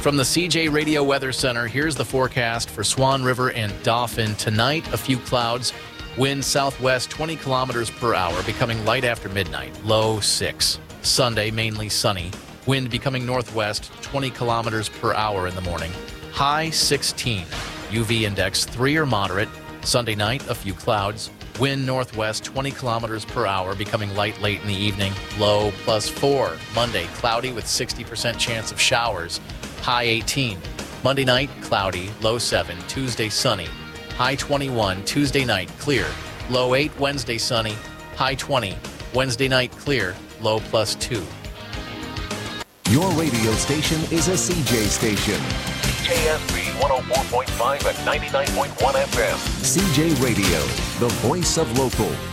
From the CJ Radio Weather Center, here's the forecast for Swan River and Dauphin. Tonight, a few clouds. Wind southwest 20 kilometers per hour, becoming light after midnight. Low 6. Sunday, mainly sunny. Wind becoming northwest 20 kilometers per hour in the morning. High 16. UV index 3 or moderate. Sunday night, a few clouds. Wind northwest 20 kilometers per hour, becoming light late in the evening. Low +4. Monday, cloudy with 60% chance of showers. High 18. Monday night, cloudy. Low 7. Tuesday, sunny. High 21. Tuesday night, clear. Low 8. Wednesday, sunny. High 20. Wednesday night, clear. Low +2. Your radio station is a CJ station. CJSB 104.5 and 99.1 FM. CJ Radio, the voice of local.